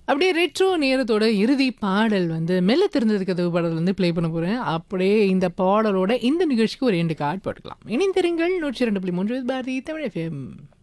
அப்படியே ரெட்ரோ நேரத்தோட இறுதி பாடல் வந்து மெல்ல திறந்தது கதவு பாடல் வந்து ப்ளே பண்ண போறேன். அப்படியே இந்த பாடலோட இந்த நிகழ்ச்சிக்கு ஒரு எண்டு கார்ட் போட்டுக்கலாம். இணைந்திருங்கள் 102.3 பாரதி தமிழ் எஃப்எம்.